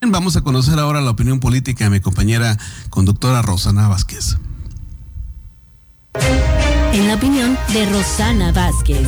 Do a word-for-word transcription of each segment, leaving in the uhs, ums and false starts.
Vamos a conocer ahora la opinión política de mi compañera conductora Rosana Vázquez. En la opinión de Rosana Vázquez.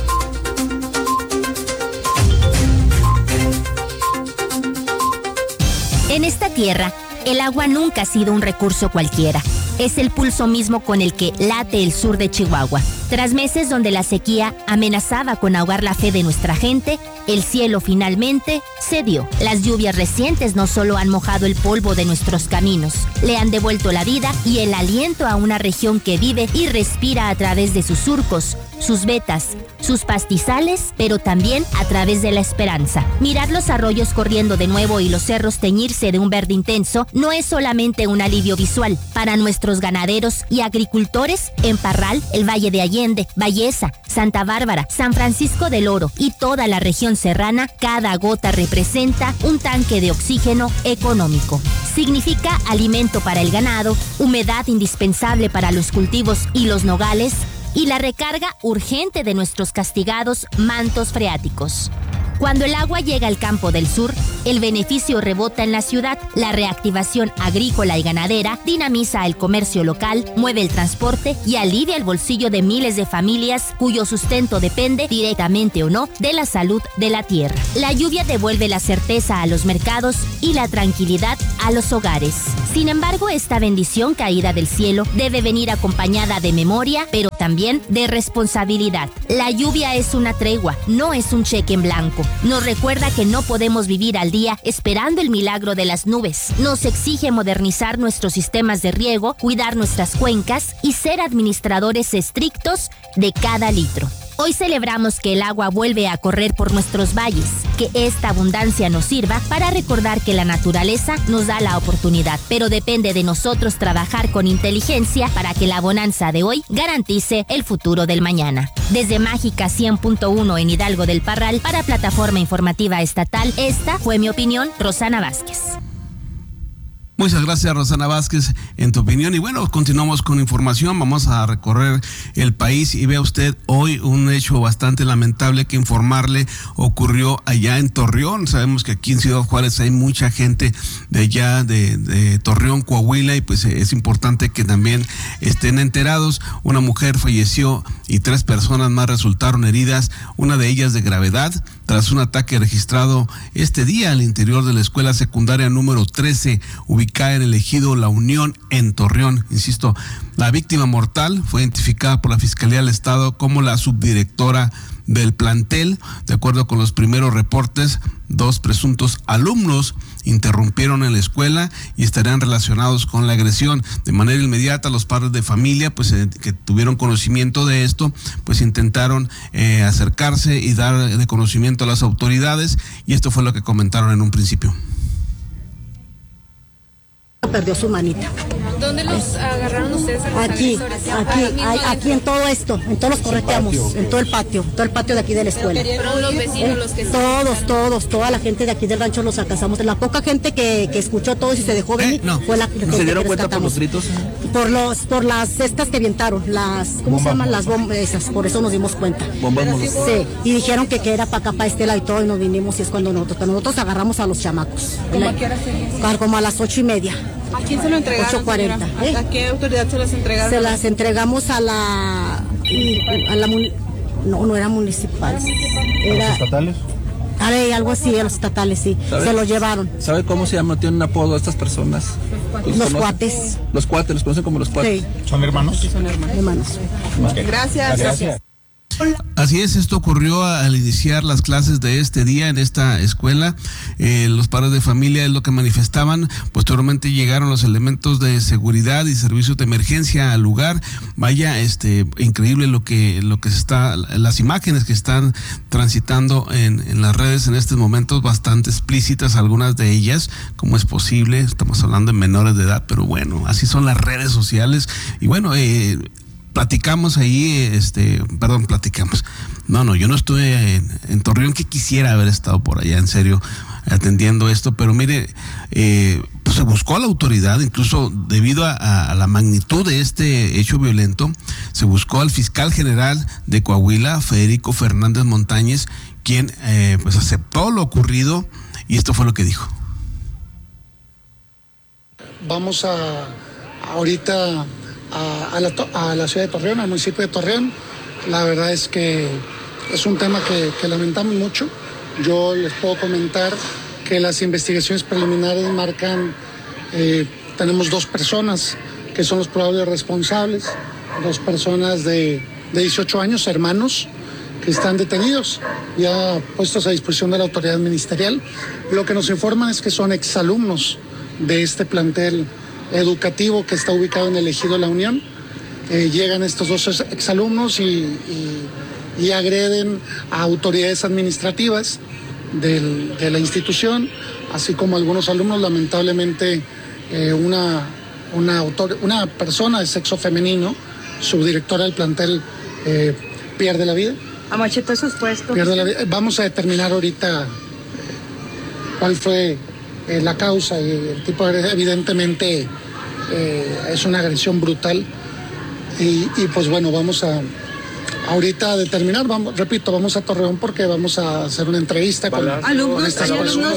En esta tierra, el agua nunca ha sido un recurso cualquiera. Es el pulso mismo con el que late el sur de Chihuahua. Tras meses donde la sequía amenazaba con ahogar la fe de nuestra gente, el cielo finalmente cedió. Las lluvias recientes no solo han mojado el polvo de nuestros caminos, le han devuelto la vida y el aliento a una región que vive y respira a través de sus surcos, sus vetas, sus pastizales, pero también a través de la esperanza. Mirar los arroyos corriendo de nuevo y los cerros teñirse de un verde intenso no es solamente un alivio visual. Para nuestros ganaderos y agricultores, en Parral, el Valle de Allende, Valleza, Santa Bárbara, San Francisco del Oro y toda la región serrana, cada gota representa un tanque de oxígeno económico. Significa alimento para el ganado, humedad indispensable para los cultivos y los nogales, y la recarga urgente de nuestros castigados mantos freáticos. Cuando el agua llega al campo del sur, el beneficio rebota en la ciudad. La reactivación agrícola y ganadera dinamiza el comercio local, mueve el transporte y alivia el bolsillo de miles de familias cuyo sustento depende, directamente o no, de la salud de la tierra. La lluvia devuelve la certeza a los mercados y la tranquilidad a los hogares. Sin embargo, esta bendición caída del cielo debe venir acompañada de memoria, pero también de responsabilidad. La lluvia es una tregua, no es un cheque en blanco. Nos recuerda que no podemos vivir al día esperando el milagro de las nubes. Nos exige modernizar nuestros sistemas de riego, cuidar nuestras cuencas y ser administradores estrictos de cada litro. Hoy celebramos que el agua vuelve a correr por nuestros valles, que esta abundancia nos sirva para recordar que la naturaleza nos da la oportunidad, pero depende de nosotros trabajar con inteligencia para que la bonanza de hoy garantice el futuro del mañana. Desde Mágica cien punto uno en Hidalgo del Parral, para Plataforma Informativa Estatal, esta fue mi opinión, Rosana Vázquez. Muchas gracias, Rosana Vázquez, en tu opinión. Y bueno, continuamos con información. Vamos a recorrer el país y vea usted hoy un hecho bastante lamentable que informarle ocurrió allá en Torreón. Sabemos que aquí en Ciudad Juárez hay mucha gente de allá de, de Torreón, Coahuila, y pues es importante que también estén enterados. Una mujer falleció y tres personas más resultaron heridas, una de ellas de gravedad, tras un ataque registrado este día al interior de la escuela secundaria número trece, ubicada en el ejido La Unión en Torreón. Insisto, la víctima mortal fue identificada por la Fiscalía del Estado como la subdirectora del plantel. De acuerdo con los primeros reportes, dos presuntos alumnos interrumpieron en la escuela y estarían relacionados con la agresión. De manera inmediata, los padres de familia, pues eh, que tuvieron conocimiento de esto, pues intentaron eh, acercarse y dar de conocimiento a las autoridades, y esto fue lo que comentaron en un principio. Perdió su manita. ¿Dónde los agarraron ustedes a los Aquí, agresores? aquí, hay, aquí en todo esto, en todos los correteamos, en todo el patio, todo el patio de aquí de la escuela. ¿Fueron los vecinos los que se... Todos, todos, toda la gente de aquí del rancho los alcanzamos. La poca gente que, que escuchó todo y se dejó venir eh, no. fue la gente. ¿Se dieron que cuenta por rescatamos. los gritos? Por los, por las cestas que avientaron, las, ¿cómo se llaman? Las bombas esas, por eso nos dimos cuenta. Bombas molotov. Sí, y dijeron que, que era para acá, para este lado y todo, y nos vinimos, y es cuando nosotros, cuando nosotros agarramos a los chamacos. ¿Cómo a qué hora sería? Como a las ocho y media. ¿A quién se lo entregaron, ocho cuarenta, señora? ¿eh? ¿A qué autoridad se las entregaron? Se las entregamos a la, a la muni- no, no era municipal. Era, ¿Los estatales? Ay, algo así, a los estatales, sí. ¿Sabe? Se los llevaron. ¿Sabe cómo se llama? Tienen un apodo a estas personas. Los conocen? cuates. Los cuates, los conocen como los cuates. Sí, ¿Son hermanos? son hermanos. Gracias. Gracias. Así es, esto ocurrió al iniciar las clases de este día en esta escuela. Eh, los padres de familia es lo que manifestaban. Posteriormente llegaron los elementos de seguridad y servicios de emergencia al lugar. Vaya, este, increíble lo que, lo que se está, las imágenes que están transitando en, en las redes en estos momentos, bastante explícitas, algunas de ellas. ¿Cómo es posible? Estamos hablando de menores de edad, pero bueno, así son las redes sociales. Y bueno, eh, platicamos ahí, este, perdón, platicamos. No, no, yo no estuve en, en Torreón, que quisiera haber estado por allá, en serio, atendiendo esto, pero mire, eh, pues se buscó a la autoridad, incluso debido a, a la magnitud de este hecho violento, se buscó al fiscal general de Coahuila, Federico Fernández Montañez, quien eh, pues aceptó lo ocurrido, y esto fue lo que dijo. vamos a ahorita a, a, la, a la ciudad de Torreón, al municipio de Torreón. La verdad es que es un tema que, que lamentamos mucho. Yo les puedo comentar que las investigaciones preliminares marcan, eh, tenemos dos personas que son los probables responsables, dos personas de, de dieciocho años, hermanos, que están detenidos, ya puestos a disposición de la autoridad ministerial. Lo que nos informan es que son exalumnos de este plantel educativo que está ubicado en el Ejido La Unión. Eh, llegan estos dos exalumnos y, y, y agreden a autoridades administrativas del, de la institución, así como algunos alumnos. Lamentablemente, eh, una, una, autor, una persona de sexo femenino, subdirectora del plantel, eh, pierde la vida. A machetazos puestos. Pierde la vida. Vamos a determinar ahorita eh, cuál fue eh, la causa y el tipo de, evidentemente eh, es una agresión brutal. Y, y pues bueno, vamos a ahorita a determinar, vamos, repito, vamos a Torreón porque vamos a hacer una entrevista con, alumnos, con estas personas.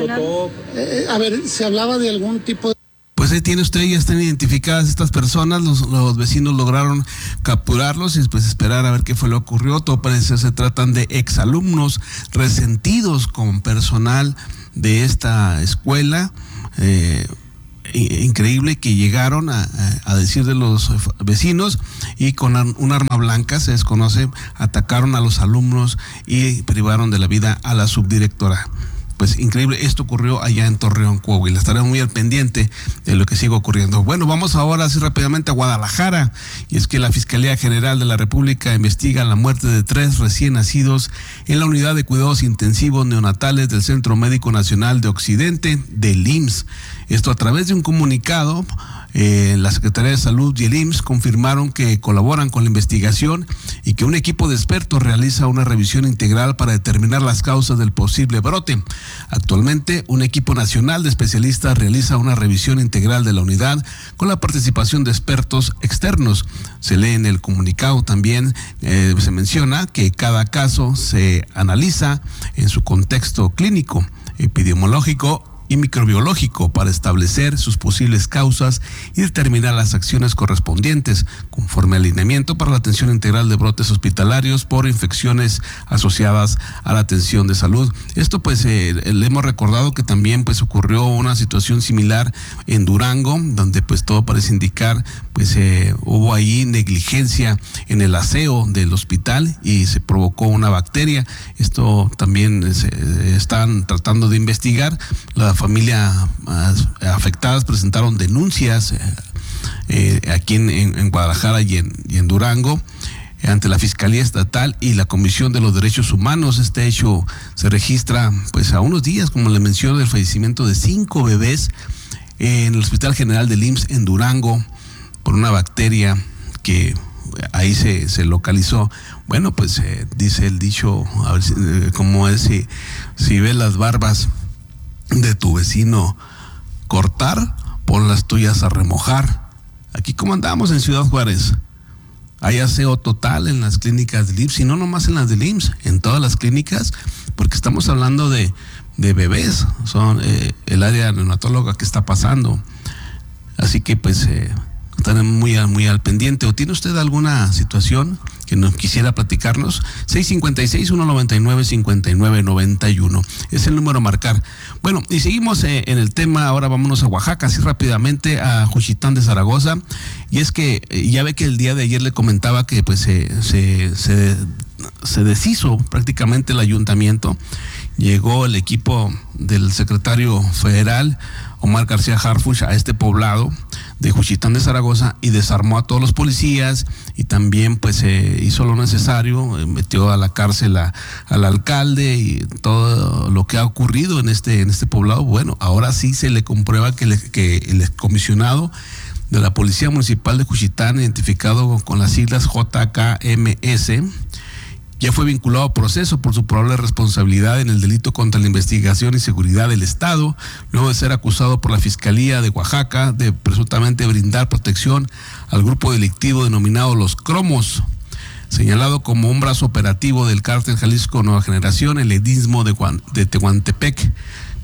Eh, a ver, se hablaba de algún tipo de... Pues ahí tiene usted, ya están identificadas estas personas, los, los vecinos lograron capturarlos y después esperar a ver qué fue lo que ocurrió. Todo parece que se tratan de exalumnos resentidos con personal de esta escuela. Eh, Increíble que llegaron a, a decir de los vecinos y con un arma blanca, se desconoce, atacaron a los alumnos y privaron de la vida a la subdirectora. Pues increíble, esto ocurrió allá en Torreón, Coahuila. Estaremos muy al pendiente de lo que sigue ocurriendo. Bueno, vamos ahora así rápidamente a Guadalajara, y es que la Fiscalía General de la República investiga la muerte de tres recién nacidos en la unidad de cuidados intensivos neonatales del Centro Médico Nacional de Occidente, del I M S S. Esto a través de un comunicado. Eh, la Secretaría de Salud y el I M S S confirmaron que colaboran con la investigación y que un equipo de expertos realiza una revisión integral para determinar las causas del posible brote. Actualmente, un equipo nacional de especialistas realiza una revisión integral de la unidad con la participación de expertos externos. Se lee en el comunicado también, eh, se menciona que cada caso se analiza en su contexto clínico, epidemiológico y microbiológico para establecer sus posibles causas y determinar las acciones correspondientes conforme al lineamiento para la atención integral de brotes hospitalarios por infecciones asociadas a la atención de salud. Esto pues eh, le hemos recordado que también pues ocurrió una situación similar en Durango, donde pues todo parece indicar pues eh, hubo ahí negligencia en el aseo del hospital y se provocó una bacteria. Esto también se eh, están tratando de investigar. La familia afectadas presentaron denuncias eh, eh, aquí en, en Guadalajara y en, y en Durango eh, ante la Fiscalía Estatal y la Comisión de los Derechos Humanos. Este hecho se registra pues a unos días, como le menciono, del fallecimiento de cinco bebés en el Hospital General del I M S S en Durango por una bacteria que ahí se, se localizó. Bueno, pues eh, dice el dicho, a ver si, eh, cómo es, si, si ves las barbas de tu vecino cortar, pon las tuyas a remojar. Aquí como andamos en Ciudad Juárez, hay aseo total en las clínicas del I M S S, y no nomás en las del I M S S, en todas las clínicas, porque estamos hablando de, de bebés, son eh, el área neonatóloga que está pasando. Así que pues eh, están muy, muy al pendiente. ¿O tiene usted alguna situación que nos quisiera platicarnos? seis cinco seis, uno nueve nueve, cinco nueve nueve uno es el número a marcar. Bueno, y seguimos eh, en el tema. Ahora vámonos a Oaxaca, así rápidamente, a Juchitán de Zaragoza. Y es que eh, ya ve que el día de ayer le comentaba que pues eh, se, se, se deshizo prácticamente el ayuntamiento. Llegó el equipo del secretario federal Omar García Harfuch a este poblado de Juchitán de Zaragoza y desarmó a todos los policías, y también pues eh, hizo lo necesario, eh, metió a la cárcel a, al alcalde, y todo lo que ha ocurrido en este en este poblado. Bueno, ahora sí se le comprueba que, le, que el comisionado de la Policía Municipal de Juchitán, identificado con las siglas J K M S, ya fue vinculado a proceso por su probable responsabilidad en el delito contra la investigación y seguridad del Estado, luego de ser acusado por la Fiscalía de Oaxaca de presuntamente brindar protección al grupo delictivo denominado Los Cromos, señalado como un brazo operativo del cártel Jalisco Nueva Generación, el Istmo de, de Tehuantepec,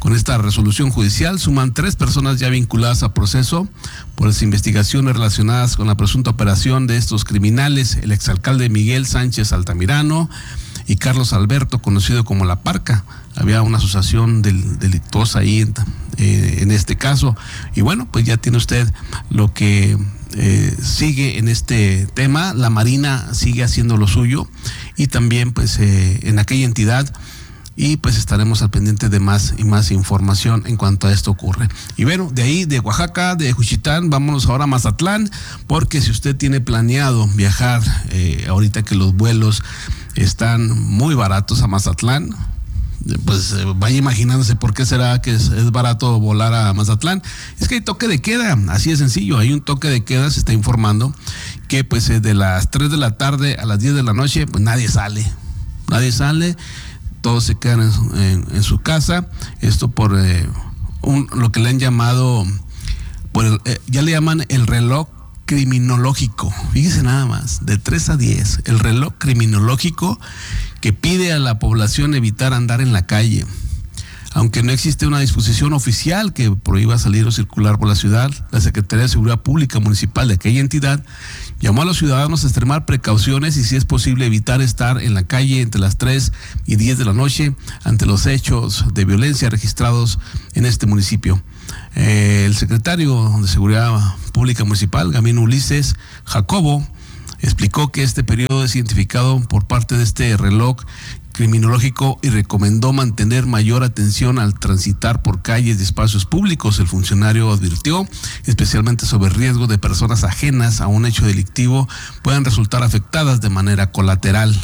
Con esta resolución judicial suman tres personas ya vinculadas a proceso por las investigaciones relacionadas con la presunta operación de estos criminales, el exalcalde Miguel Sánchez Altamirano y Carlos Alberto, conocido como La Parca. Había una asociación del, delictuosa ahí eh, en este caso. Y bueno, pues ya tiene usted lo que eh, sigue en este tema. La Marina sigue haciendo lo suyo y también pues eh, en aquella entidad, y pues estaremos al pendiente de más y más información en cuanto a esto ocurre. Y bueno, de ahí, de Oaxaca, de Juchitán, vámonos ahora a Mazatlán, porque si usted tiene planeado viajar, eh, ahorita que los vuelos están muy baratos a Mazatlán, pues eh, vaya imaginándose por qué será que es, es barato volar a Mazatlán. Es que hay toque de queda, así de sencillo, hay un toque de queda, se está informando que pues eh, de las tres de la tarde a las diez de la noche, pues nadie sale, nadie sale, todos se quedan en, en, en su casa. Esto por eh, un, lo que le han llamado, por el, eh, ya le llaman el reloj criminológico. Fíjese nada más, de tres a diez, el reloj criminológico que pide a la población evitar andar en la calle. Aunque no existe una disposición oficial que prohíba salir o circular por la ciudad, la Secretaría de Seguridad Pública Municipal de aquella entidad llamó a los ciudadanos a extremar precauciones y, si es posible, evitar estar en la calle entre las tres y diez de la noche ante los hechos de violencia registrados en este municipio. Eh, el secretario de Seguridad Pública Municipal, Gabino Ulises Jacobo, explicó que este periodo es identificado por parte de este reloj criminológico y recomendó mantener mayor atención al transitar por calles y espacios públicos. El funcionario advirtió especialmente sobre el riesgo de personas ajenas a un hecho delictivo puedan resultar afectadas de manera colateral.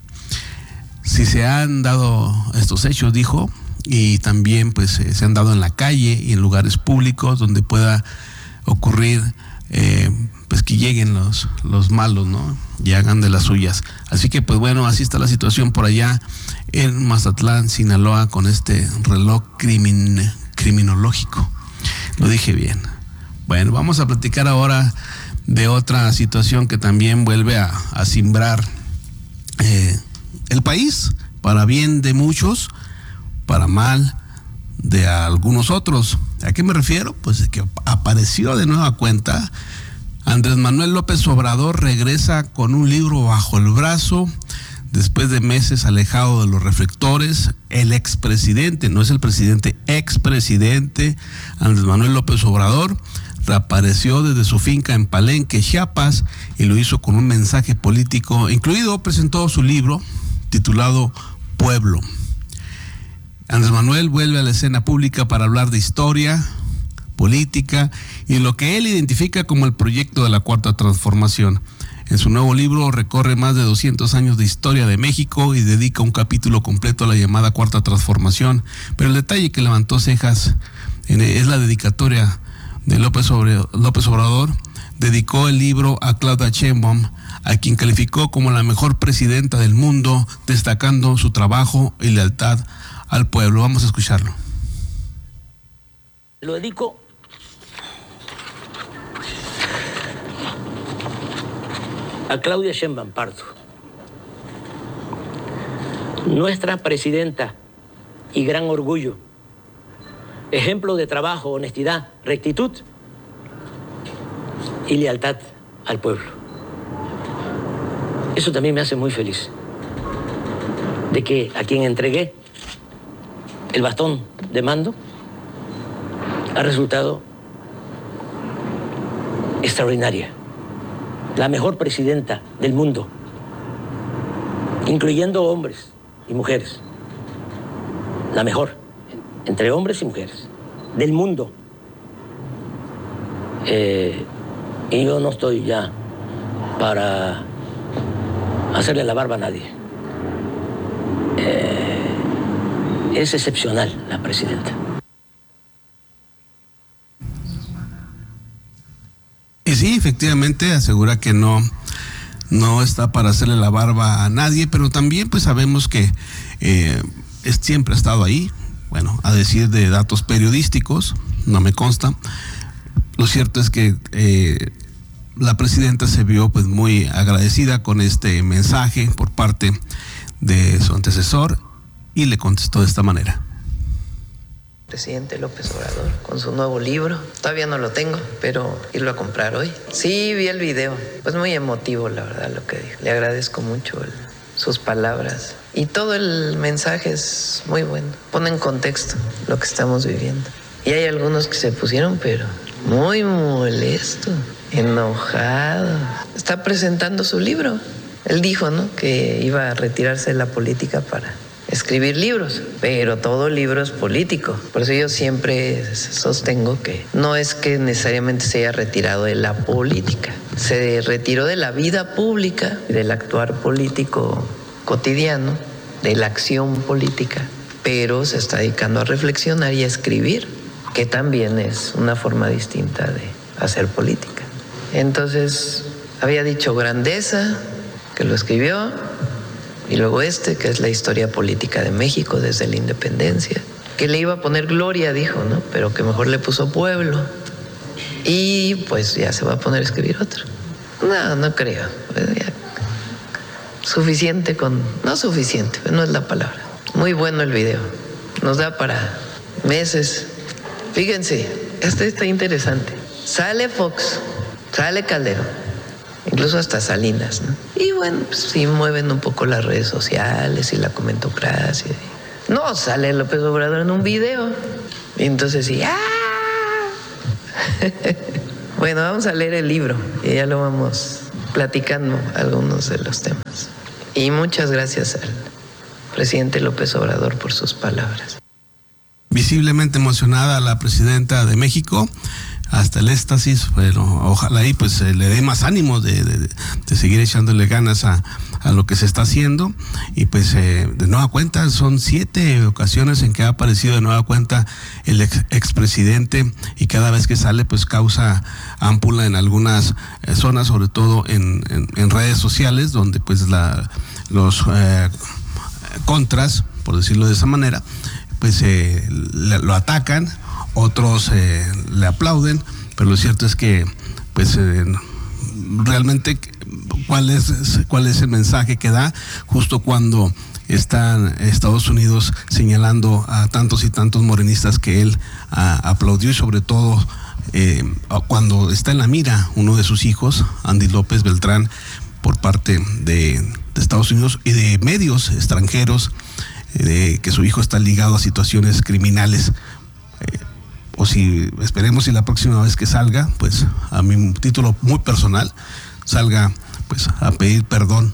Si se han dado estos hechos, dijo, y también pues eh, se han dado en la calle y en lugares públicos donde pueda ocurrir eh, pues que lleguen los, los malos, ¿no? Y hagan de las suyas. Así que pues bueno, así está la situación por allá en Mazatlán, Sinaloa, con este reloj crimin, criminológico. Lo dije bien. Bueno, vamos a platicar ahora de otra situación que también vuelve a, a simbrar eh, el país, para bien de muchos, para mal de algunos otros. ¿A qué me refiero? Pues que apareció de nueva cuenta Andrés Manuel López Obrador. Regresa con un libro bajo el brazo después de meses alejado de los reflectores. El expresidente, no es el presidente, expresidente Andrés Manuel López Obrador reapareció desde su finca en Palenque, Chiapas, y lo hizo con un mensaje político incluido. Presentó su libro titulado Pueblo. Andrés Manuel vuelve a la escena pública para hablar de historia, política y lo que él identifica como el proyecto de la Cuarta Transformación. En su nuevo libro recorre más de doscientos años de historia de México y dedica un capítulo completo a la llamada Cuarta Transformación. Pero el detalle que levantó cejas es la dedicatoria de López Obrador. Dedicó el libro a Claudia Sheinbaum, a quien calificó como la mejor presidenta del mundo, destacando su trabajo y lealtad al pueblo. Vamos a escucharlo. Lo dedico a Claudia Sheinbaum Pardo, nuestra presidenta y gran orgullo, ejemplo de trabajo, honestidad, rectitud y lealtad al pueblo. Eso también me hace muy feliz, de que a quien entregué el bastón de mando ha resultado extraordinaria, la mejor presidenta del mundo, incluyendo hombres y mujeres, la mejor entre hombres y mujeres del mundo. Eh, y yo no estoy ya para hacerle la barba a nadie. Eh, es excepcional la presidenta. Y sí, efectivamente, asegura que no, no está para hacerle la barba a nadie, pero también pues sabemos que eh, es, siempre ha estado ahí. Bueno, a decir de datos periodísticos, no me consta. Lo cierto es que eh, la presidenta se vio pues muy agradecida con este mensaje por parte de su antecesor y le contestó de esta manera. Presidente López Obrador, con su nuevo libro. Todavía no lo tengo, pero irlo a comprar hoy. Sí, vi el video. Pues muy emotivo, la verdad, lo que dijo. Le agradezco mucho el, sus palabras. Y todo el mensaje es muy bueno. Pone en contexto lo que estamos viviendo. Y hay algunos que se pusieron, pero muy molesto, enojado. Está presentando su libro. Él dijo, ¿no?, que iba a retirarse de la política para escribir libros, pero todo libro es político. Por eso yo siempre sostengo que no es que necesariamente se haya retirado de la política. Se retiró de la vida pública, del actuar político cotidiano, de la acción política, pero se está dedicando a reflexionar y a escribir, que también es una forma distinta de hacer política. Entonces, había dicho Grandeza, que lo escribió, y luego este, que es la historia política de México desde la independencia, que le iba a poner Gloria, dijo, ¿no?, pero que mejor le puso Pueblo. Y pues ya se va a poner a escribir otro. No, no creo. Ya, suficiente con... No suficiente, no es la palabra. Muy bueno el video. Nos da para meses. Fíjense, este está interesante. Sale Fox, sale Calderón, incluso hasta Salinas, ¿no? Y bueno, pues sí mueven un poco las redes sociales y la comentocracia. No, sale López Obrador en un video. Y entonces sí, ¡ah! Bueno, vamos a leer el libro y ya lo vamos platicando algunos de los temas. Y muchas gracias al presidente López Obrador por sus palabras. Visiblemente emocionada la presidenta de México, hasta el éxtasis, pero ojalá y pues le dé más ánimo de, de, de seguir echándole ganas a, a lo que se está haciendo. Y pues eh, de nueva cuenta son siete ocasiones en que ha aparecido de nueva cuenta el ex, expresidente, y cada vez que sale pues causa ámpula en algunas eh, zonas, sobre todo en, en, en redes sociales, donde pues la, los eh, contras, por decirlo de esa manera, pues eh, le, lo atacan. Otros eh, le aplauden, pero lo cierto es que pues eh, realmente cuál es cuál es el mensaje que da justo cuando están Estados Unidos señalando a tantos y tantos morenistas que él a, aplaudió, y sobre todo eh, cuando está en la mira uno de sus hijos, Andy López Beltrán, por parte de, de Estados Unidos y de medios extranjeros, eh, que su hijo está ligado a situaciones criminales. eh, O si esperemos si la próxima vez que salga, pues a mi título muy personal, salga pues a pedir perdón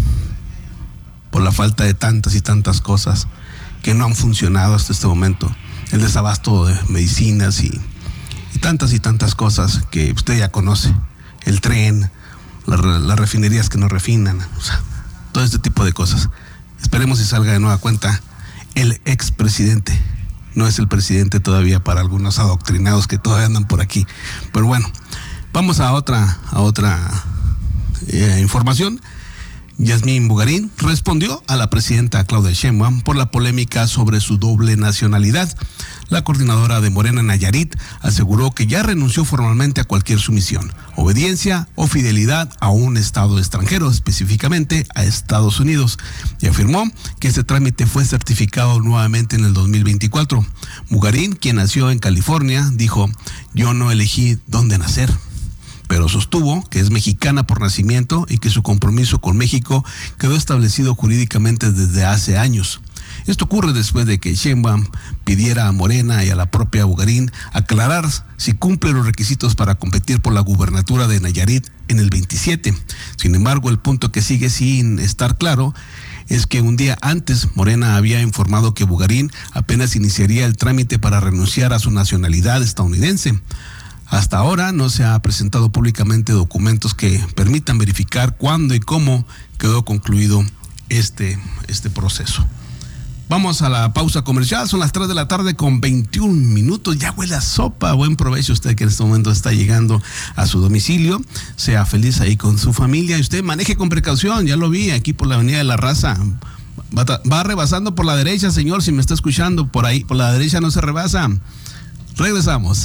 por la falta de tantas y tantas cosas que no han funcionado hasta este momento. El desabasto de medicinas y, y tantas y tantas cosas que usted ya conoce. El tren, la, las refinerías que no refinan, o sea, todo este tipo de cosas. Esperemos si salga de nueva cuenta el expresidente. No es el presidente todavía para algunos adoctrinados que todavía andan por aquí. Pero bueno, vamos a otra, a otra eh, información. Yasmín Bugarín respondió a la presidenta Claudia Sheinbaum por la polémica sobre su doble nacionalidad. La coordinadora de Morena en Nayarit aseguró que ya renunció formalmente a cualquier sumisión, obediencia o fidelidad a un estado extranjero, específicamente a Estados Unidos, y afirmó que este trámite fue certificado nuevamente en el dos mil veinticuatro. Bugarín, quien nació en California, dijo: "Yo no elegí dónde nacer", pero sostuvo que es mexicana por nacimiento y que su compromiso con México quedó establecido jurídicamente desde hace años. Esto ocurre después de que Sheinbaum pidiera a Morena y a la propia Bugarín aclarar si cumple los requisitos para competir por la gubernatura de Nayarit en el veintisiete. Sin embargo, el punto que sigue sin estar claro es que un día antes Morena había informado que Bugarín apenas iniciaría el trámite para renunciar a su nacionalidad estadounidense. Hasta ahora no se ha presentado públicamente documentos que permitan verificar cuándo y cómo quedó concluido este, este proceso. Vamos a la pausa comercial, son las tres de la tarde con veintiún minutos, ya huele a sopa. Buen provecho usted que en este momento está llegando a su domicilio, sea feliz ahí con su familia, y usted maneje con precaución, ya lo vi aquí por la Avenida de la Raza. Va, va rebasando por la derecha, señor, si me está escuchando, por ahí, por la derecha no se rebasa. Regresamos.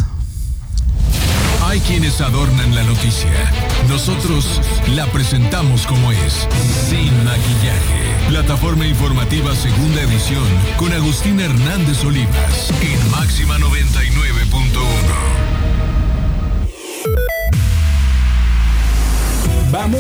Hay quienes adornan la noticia. Nosotros la presentamos como es, sin maquillaje. Plataforma informativa segunda edición con Agustín Hernández Olivas en Máximo.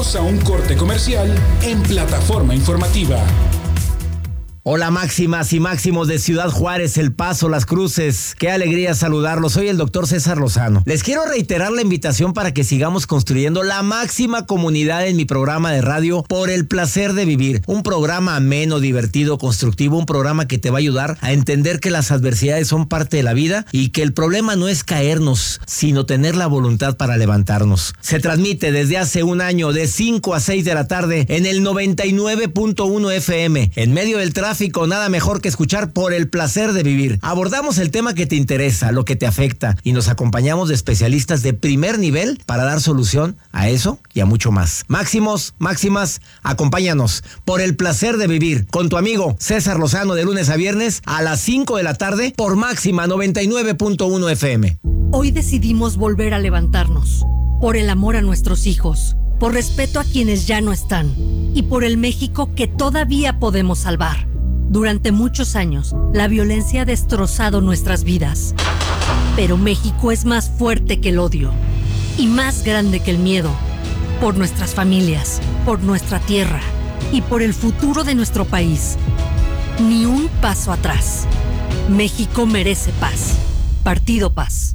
Vamos a un corte comercial en Plataforma Informativa. Hola máximas y máximos de Ciudad Juárez, El Paso, Las Cruces. Qué alegría saludarlos. Soy el doctor César Lozano. Les quiero reiterar la invitación para que sigamos construyendo la máxima comunidad en mi programa de radio Por el Placer de Vivir. Un programa ameno, divertido, constructivo, un programa que te va a ayudar a entender que las adversidades son parte de la vida y que el problema no es caernos, sino tener la voluntad para levantarnos. Se transmite desde hace un año de cinco a seis de la tarde en el noventa y nueve punto uno F M. En medio del tráfico, nada mejor que escuchar Por el Placer de Vivir. Abordamos el tema que te interesa, lo que te afecta, y nos acompañamos de especialistas de primer nivel para dar solución a eso y a mucho más. Máximos, máximas, acompáñanos. Por el Placer de Vivir, con tu amigo César Lozano, de lunes a viernes a las cinco de la tarde por Máxima noventa y nueve punto uno F M. Hoy decidimos volver a levantarnos, por el amor a nuestros hijos, por respeto a quienes ya no están y por el México que todavía podemos salvar. Durante muchos años, la violencia ha destrozado nuestras vidas. Pero México es más fuerte que el odio y más grande que el miedo. Por nuestras familias, por nuestra tierra y por el futuro de nuestro país. Ni un paso atrás. México merece paz. Partido Paz.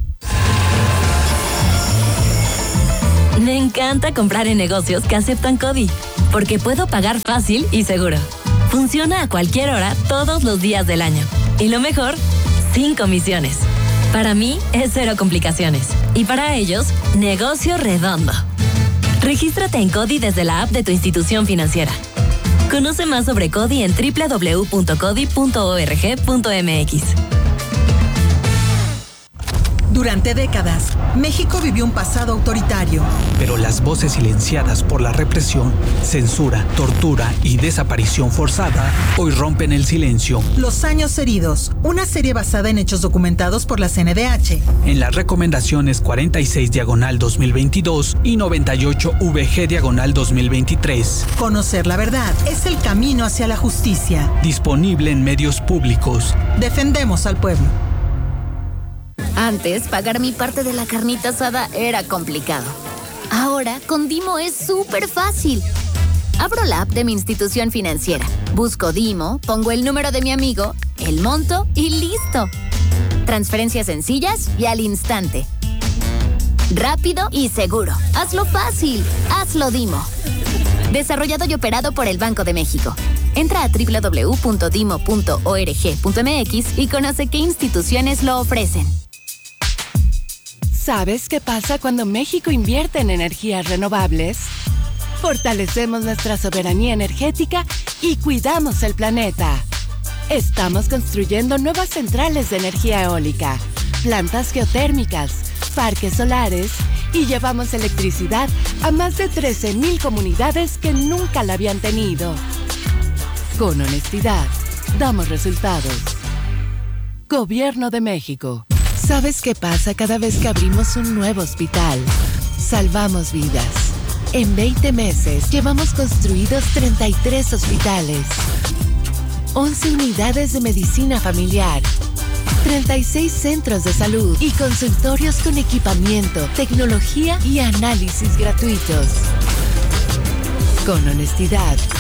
Me encanta comprar en negocios que aceptan CODI, porque puedo pagar fácil y seguro. Funciona a cualquier hora, todos los días del año. Y lo mejor, sin comisiones. Para mí, es cero complicaciones. Y para ellos, negocio redondo. Regístrate en CODI desde la app de tu institución financiera. Conoce más sobre CODI en doble u doble u doble u punto codi punto org punto m x. Durante décadas, México vivió un pasado autoritario. Pero las voces silenciadas por la represión, censura, tortura y desaparición forzada hoy rompen el silencio. Los años heridos, una serie basada en hechos documentados por la C N D H. En las recomendaciones cuarenta y seis diagonal dos mil veintidós y noventa y ocho V G diagonal dos mil veintitrés. Conocer la verdad es el camino hacia la justicia. Disponible en medios públicos. Defendemos al pueblo. Antes, pagar mi parte de la carnita asada era complicado. Ahora, con Dimo es súper fácil. Abro la app de mi institución financiera, busco Dimo, pongo el número de mi amigo, el monto y listo. Transferencias sencillas y al instante. Rápido y seguro. Hazlo fácil. Hazlo Dimo. Desarrollado y operado por el Banco de México. Entra a doble u doble u doble u punto dimo punto org punto m x y conoce qué instituciones lo ofrecen. ¿Sabes qué pasa cuando México invierte en energías renovables? Fortalecemos nuestra soberanía energética y cuidamos el planeta. Estamos construyendo nuevas centrales de energía eólica, plantas geotérmicas, parques solares y llevamos electricidad a más de trece mil comunidades que nunca la habían tenido. Con honestidad, damos resultados. Gobierno de México. ¿Sabes qué pasa cada vez que abrimos un nuevo hospital? Salvamos vidas. En veinte meses llevamos construidos treinta y tres hospitales, once unidades de medicina familiar, treinta y seis centros de salud y consultorios con equipamiento, tecnología y análisis gratuitos. Con honestidad,